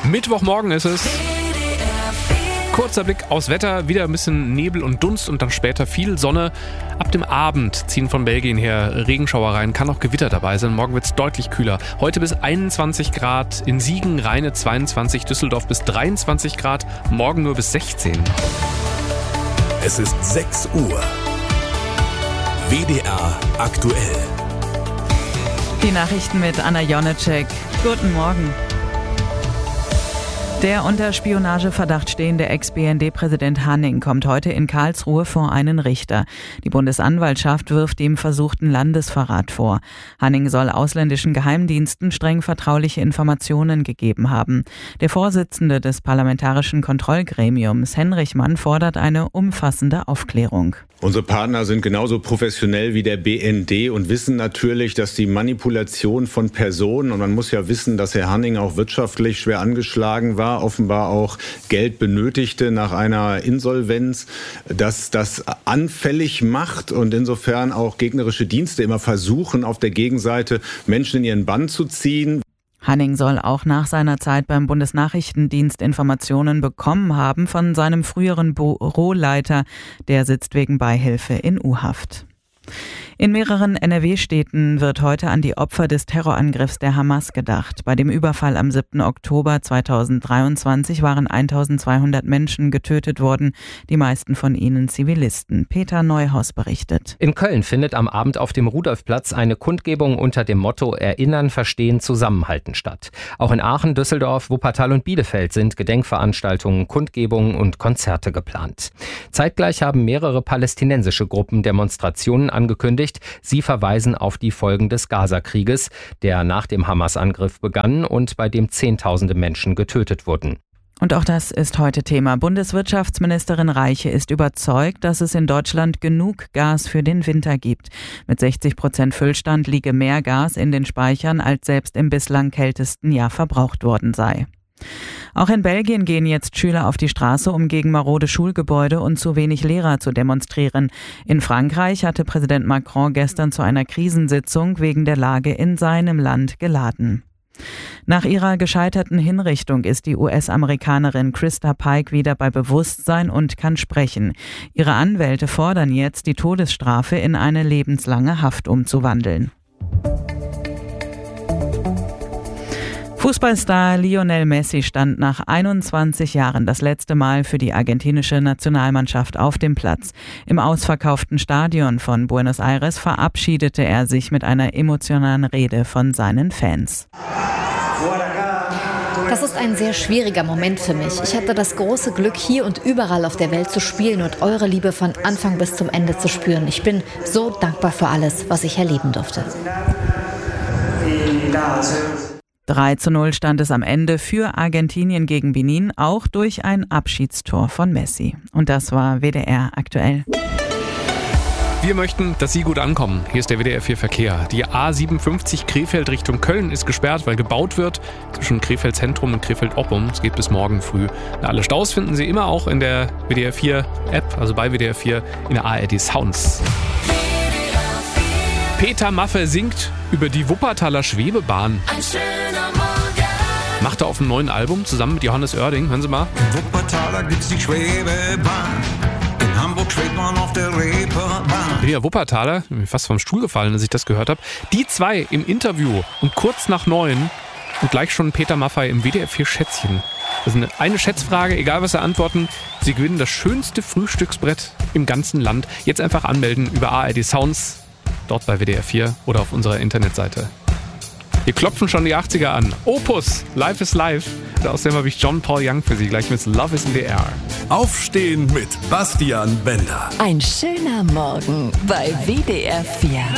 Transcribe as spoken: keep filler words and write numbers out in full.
Mittwochmorgen ist es. Kurzer Blick aufs Wetter, wieder ein bisschen Nebel und Dunst und dann später viel Sonne. Ab dem Abend ziehen von Belgien her Regenschauer rein, kann auch Gewitter dabei sein. Morgen wird es deutlich kühler. Heute bis einundzwanzig Grad, in Siegen, Rheine zweiundzwanzig, Düsseldorf bis dreiundzwanzig Grad, morgen nur bis sechzehn. Es ist sechs Uhr. W D R aktuell. Die Nachrichten mit Anna Jonecek. Guten Morgen. Der unter Spionageverdacht stehende Ex-B N D-Präsident Hanning kommt heute in Karlsruhe vor einen Richter. Die Bundesanwaltschaft wirft ihm versuchten Landesverrat vor. Hanning soll ausländischen Geheimdiensten streng vertrauliche Informationen gegeben haben. Der Vorsitzende des Parlamentarischen Kontrollgremiums, Henrich Mann, fordert eine umfassende Aufklärung. Unsere Partner sind genauso professionell wie der B N D und wissen natürlich, dass die Manipulation von Personen, und man muss ja wissen, dass Herr Hanning auch wirtschaftlich schwer angeschlagen war, offenbar auch Geld benötigte nach einer Insolvenz, dass das anfällig macht und insofern auch gegnerische Dienste immer versuchen, auf der Gegenseite Menschen in ihren Bann zu ziehen. Hanning soll auch nach seiner Zeit beim Bundesnachrichtendienst Informationen bekommen haben von seinem früheren Büroleiter. Der sitzt wegen Beihilfe in U-Haft. In mehreren N R W-Städten wird heute an die Opfer des Terrorangriffs der Hamas gedacht. Bei dem Überfall am siebten Oktober zweitausenddreiundzwanzig waren eintausendzweihundert Menschen getötet worden, die meisten von ihnen Zivilisten. Peter Neuhaus berichtet. In Köln findet am Abend auf dem Rudolfplatz eine Kundgebung unter dem Motto Erinnern, Verstehen, Zusammenhalten statt. Auch in Aachen, Düsseldorf, Wuppertal und Bielefeld sind Gedenkveranstaltungen, Kundgebungen und Konzerte geplant. Zeitgleich haben mehrere palästinensische Gruppen Demonstrationen angekündigt. Sie verweisen auf die Folgen des Gaza-Krieges, der nach dem Hamas-Angriff begann und bei dem Zehntausende Menschen getötet wurden. Und auch das ist heute Thema. Bundeswirtschaftsministerin Reiche ist überzeugt, dass es in Deutschland genug Gas für den Winter gibt. Mit sechzig Prozent Füllstand liege mehr Gas in den Speichern, als selbst im bislang kältesten Jahr verbraucht worden sei. Auch in Belgien gehen jetzt Schüler auf die Straße, um gegen marode Schulgebäude und zu wenig Lehrer zu demonstrieren. In Frankreich hatte Präsident Macron gestern zu einer Krisensitzung wegen der Lage in seinem Land geladen. Nach ihrer gescheiterten Hinrichtung ist die U S-Amerikanerin Krista Pike wieder bei Bewusstsein und kann sprechen. Ihre Anwälte fordern jetzt, die Todesstrafe in eine lebenslange Haft umzuwandeln. Fußballstar Lionel Messi stand nach einundzwanzig Jahren das letzte Mal für die argentinische Nationalmannschaft auf dem Platz. Im ausverkauften Stadion von Buenos Aires verabschiedete er sich mit einer emotionalen Rede von seinen Fans. Das ist ein sehr schwieriger Moment für mich. Ich hatte das große Glück, hier und überall auf der Welt zu spielen und eure Liebe von Anfang bis zum Ende zu spüren. Ich bin so dankbar für alles, was ich erleben durfte. drei zu null stand es am Ende für Argentinien gegen Benin, auch durch ein Abschiedstor von Messi. Und das war W D R aktuell. Wir möchten, dass Sie gut ankommen. Hier ist der W D R vier Verkehr. Die A siebenundfünfzig Krefeld Richtung Köln ist gesperrt, weil gebaut wird zwischen Krefeld Zentrum und Krefeld Oppum. Es geht bis morgen früh. Alle Staus finden Sie immer auch in der W D R vier App, also bei W D R vier in der A R D Sounds. Peter Maffay singt über die Wuppertaler Schwebebahn. Ein schöner Morgen. Macht er auf dem neuen Album zusammen mit Johannes Oerding. Hören Sie mal. In Wuppertaler gibt's die Schwebebahn. In Hamburg schwebt man auf der Reeperbahn. Ich bin ja Wuppertaler, ich bin fast vom Stuhl gefallen, als ich das gehört habe. Die zwei im Interview um kurz nach neun und gleich schon Peter Maffay im W D R vier Schätzchen. Das ist eine, eine Schätzfrage, egal was Sie antworten. Sie gewinnen das schönste Frühstücksbrett im ganzen Land. Jetzt einfach anmelden über A R D Sounds. Dort bei W D R vier oder auf unserer Internetseite. Wir klopfen schon die achtziger an. Opus, Life is Life. Und außerdem habe ich John Paul Young für Sie, gleich mit Love is in the Air. Aufstehen mit Bastian Bender. Ein schöner Morgen bei W D R vier.